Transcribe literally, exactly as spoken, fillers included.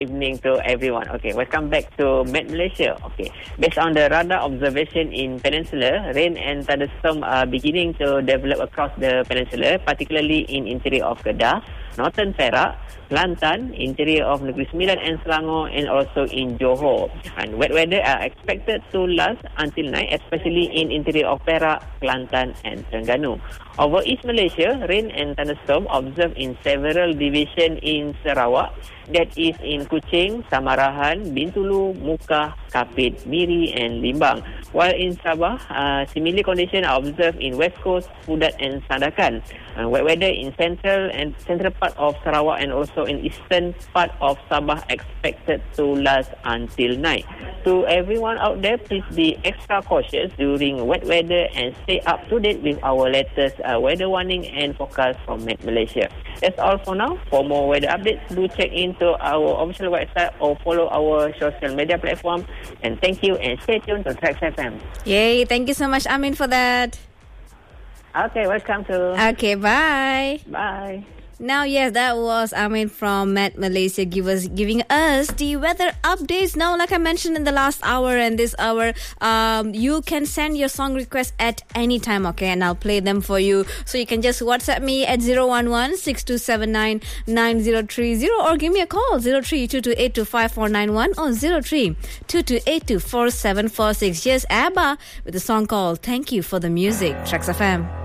evening to everyone. Okay, welcome back to Met Malaysia. Okay, based on the radar observation in Peninsula, rain and thunderstorm are beginning to develop across the peninsula, particularly in interior of Kedah, Northern Perak, Kelantan, interior of Negeri Sembilan and Selangor, and also in Johor. And wet weather are expected to last until night, especially in interior of Perak, Kelantan, and Terengganu. Over East Malaysia, rain and thunderstorm observed in several divisions in Sarawak. That is in Kuching, Samarahan, Bintulu, Mukah, Kapit, Miri, and Limbang. While in Sabah, uh, similar conditions are observed in West Coast, Pudat, and Sandakan. Uh, wet weather in central and central part of Sarawak and also in eastern part of Sabah expected to last until night. To everyone out there, please be extra cautious during wet weather and stay up to date with our latest uh, weather warning and forecast from Met Malaysia. That's all for now. For more weather updates, do check into our official website or follow our social media platform. And thank you and stay tuned to Trax F M. Yay, thank you so much, Amin, for that. Okay, welcome to. Okay, bye. Bye. Now, yes, that was Amin from Met Malaysia give us, giving us the weather updates. Now, like I mentioned in the last hour and this hour, um, you can send your song requests at any time, okay? And I'll play them for you. So you can just WhatsApp me at zero one one, six two seven nine, nine zero three zero or give me a call zero three two two eight two five four nine one or zero three two two eight two four seven four six. Here's ABBA with a song called Thank You for the Music. Trax F M.